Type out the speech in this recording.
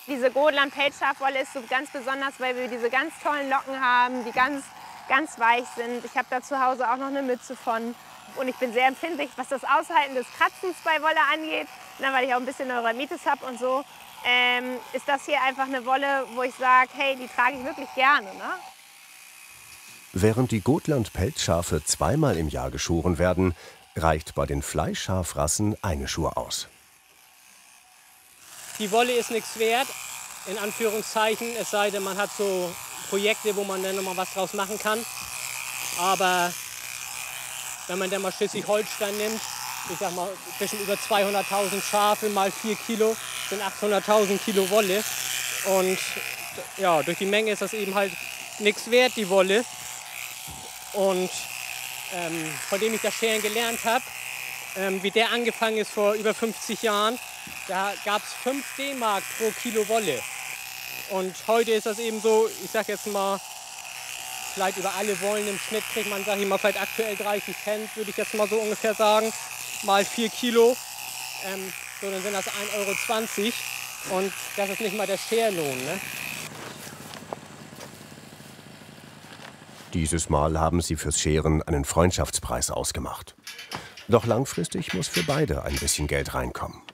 Diese Gotland-Pelzschafwolle ist so ganz besonders, weil wir diese ganz tollen Locken haben, die ganz weich sind. Ich habe da zu Hause auch noch eine Mütze von. Und ich bin sehr empfindlich, was das Aushalten des Kratzens bei Wolle angeht. Na, weil ich auch ein bisschen Neuramitis habe und so, ist das hier einfach eine Wolle, wo ich sage, hey, die trage ich wirklich gerne. Ne? Während die Gotland-Pelzschafe zweimal im Jahr geschoren werden, reicht bei den Fleischschafrassen eine Schur aus. Die Wolle ist nichts wert, in Anführungszeichen, es sei denn, man hat so Projekte, wo man dann noch mal was draus machen kann. Aber wenn man dann mal Schleswig-Holstein nimmt, ich sag mal zwischen über 200.000 Schafe mal 4 Kilo, sind 800.000 Kilo Wolle. Und ja, durch die Menge ist das eben halt nichts wert, die Wolle. Und von dem ich das Scheren gelernt habe, wie der angefangen ist vor über 50 Jahren, da gab es 5 D-Mark pro Kilo Wolle. Und heute ist das eben so, ich sag jetzt mal, vielleicht über alle Wollen im Schnitt kriegt man, sag ich mal, vielleicht aktuell 30 Cent, würde ich jetzt mal so ungefähr sagen, mal 4 Kilo. So, dann sind das 1,20 € und das ist nicht mal der Scherlohn. Ne? Dieses Mal haben sie fürs Scheren einen Freundschaftspreis ausgemacht. Doch langfristig muss für beide ein bisschen Geld reinkommen.